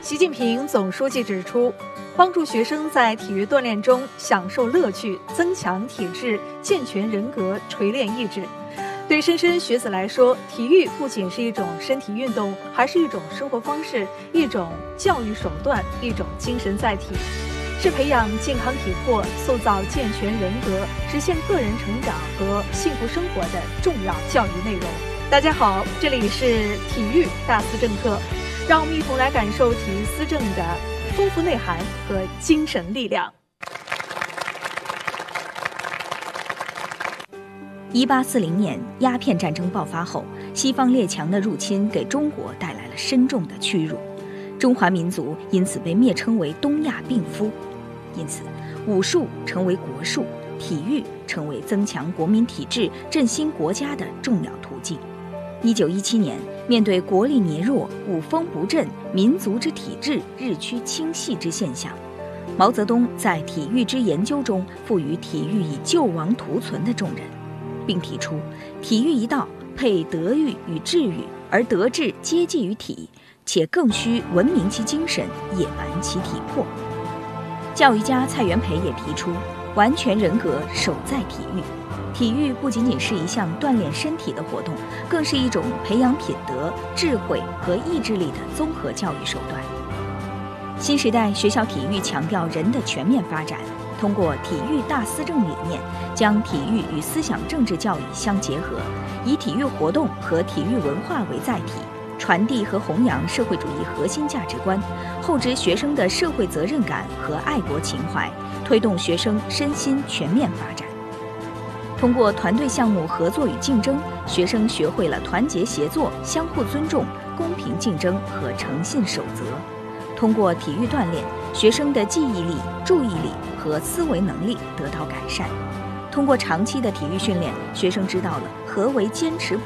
习近平总书记指出，帮助学生在体育锻炼中享受乐趣，增强体质，健全人格，锤炼意志。对莘莘学子来说，体育不仅是一种身体运动，还是一种生活方式，一种教育手段，一种精神载体，是培养健康体魄、塑造健全人格、实现个人成长和幸福生活的重要教育内容。大家好，这里是体育大思政课，让我们一同来感受体育思政的丰富内涵和精神力量。 1840年鸦片战争爆发后，西方列强的入侵给中国带来了深重的屈辱，中华民族因此被蔑称为东亚病夫。因此，武术成为国术，体育成为增强国民体质、振兴国家的重要途径。1917年，面对国力羸弱、武风不振、民族之体质日趋倾细之现象，毛泽东在体育之研究中赋予体育以救亡图存的重任，并提出体育一道配德育与智育，而德智皆继于体，且更需文明其精神，野蛮其体魄。教育家蔡元培也提出，完全人格守在体育。体育不仅仅是一项锻炼身体的活动，更是一种培养品德、智慧和意志力的综合教育手段。新时代学校体育强调人的全面发展，通过体育大思政理念，将体育与思想政治教育相结合，以体育活动和体育文化为载体，传递和弘扬社会主义核心价值观，厚植学生的社会责任感和爱国情怀，推动学生身心全面发展。通过团队项目合作与竞争，学生学会了团结协作、相互尊重、公平竞争和诚信守则。通过体育锻炼，学生的记忆力、注意力和思维能力得到改善。通过长期的体育训练，学生知道了何为坚持不